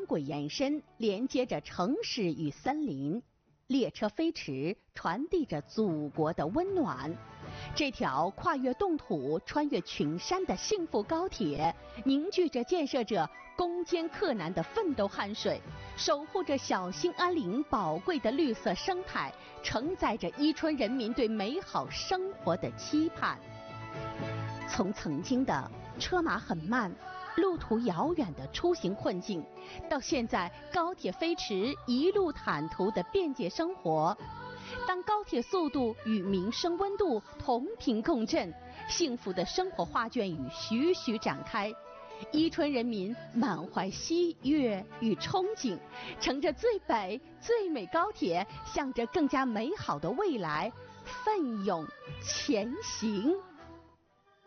轨延伸，连接着城市与森林。列车飞驰，传递着祖国的温暖。这条跨越冻土、穿越群山的幸福高铁，凝聚着建设者攻坚克难的奋斗汗水，守护着小兴安岭宝贵的绿色生态，承载着伊春人民对美好生活的期盼。从曾经的车马很慢、路途遥远的出行困境，到现在高铁飞驰一路坦途的便捷生活。当高铁速度与民生温度同频共振，幸福的生活画卷与徐徐展开。伊春人民满怀喜悦与憧憬，乘着最北最美高铁，向着更加美好的未来奋勇前行。